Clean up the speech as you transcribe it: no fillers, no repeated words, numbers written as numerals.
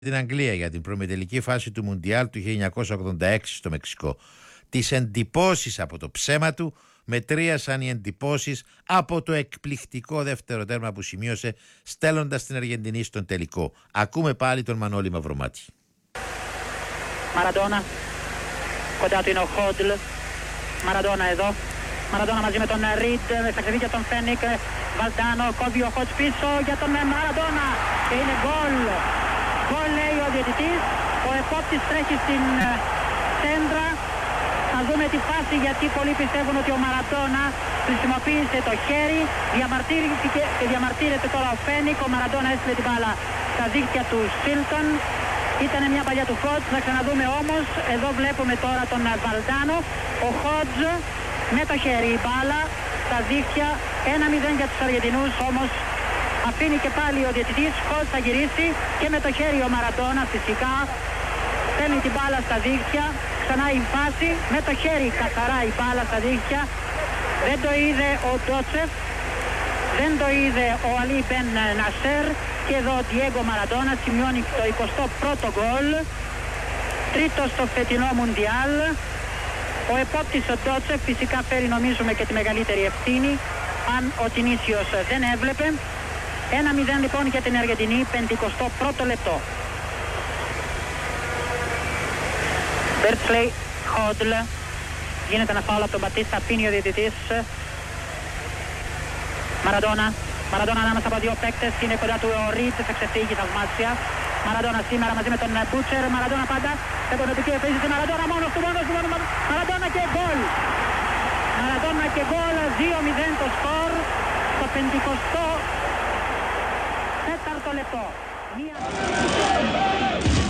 την Αγγλία για την προμετελική φάση του Μουντιάλ του 1986 στο Μεξικό. Τις εντυπώσεις από το ψέμα του μετρίασαν οι εντυπώσεις από το εκπληκτικό δεύτερο τέρμα που σημείωσε, στέλνοντας την Αργεντινή στον τελικό. Ακούμε πάλι τον Μανώλη Μαυρομάτη. Μαραντόνα, κοντά του είναι ο Χόντλ. Μαραντόνα εδώ. Μαραντόνα μαζί με τον Ριντ, στα ξεδίκια τον Φένικ. Βαλντάνο, κόβει ο Χότς πίσω για τον Μαραντόνα και είναι γκολ. Γκολ λέει ο διαιτητής. Ο επόπτης τρέχει στην σέντρα. Θα δούμε τη φάση, γιατί πολλοί πιστεύουν ότι ο Μαραντόνα χρησιμοποίησε το χέρι. Διαμαρτύρεται τώρα ο Φένικ. Ο Μαραντόνα έστειλε την μπάλα στα δίχτυα του Σίλτον. Ήταν μια παλιά του Χότζ, θα ξαναδούμε όμως. Εδώ βλέπουμε τώρα τον Βαλντάνο. Ο Χότζ με το χέρι, η μπάλα στα δίχτυα. 1-0 για τους Αργεντινούς, όμως αφήνει και πάλι ο διαιτητής. Χότζ θα γυρίσει και με το χέρι ο Μαραντόνα φυσικά. Στέλνει την μπάλα στα δίχτυα. Ξανά η φάση, με το χέρι καθαρά η μπάλα στα δίχτυα. Δεν το είδε ο Ντότσεφ. Δεν το είδε ο Αλί Μπεν Νασέρ. Και εδώ ο Διέγκο Μαραντόνα σημειώνει το 21ο γκολ. Τρίτο στο φετινό Μουντιάλ. Ο επόπτης ο Ντότσεφ φυσικά φέρει, νομίζουμε, και τη μεγαλύτερη ευθύνη, αν ο Τινίσιος δεν έβλεπε. 1-0 λοιπόν για την Αργεντινή, 51ο λεπτό. Μπέρτσλεϊ, Χόντλ. Γίνεται ένα φάουλ από τον Μπατίστα, αφήνει ο διαιτητής. Μαραντόνα ανάμεσα από δύο παίκτες, είναι κοντά του ο Ριντ, θα ξεφύγει θαυμάσια. Μαραντόνα σήμερα μαζί με τον Μπούτσερ. Μαραντόνα πάντα σε κοντοπική επίθεση. Μαραντόνα μόνος του. Μαραντόνα και γκολ. Μαραντόνα και γκολ. 2-0 το σκορ στο 54ο λεπτό.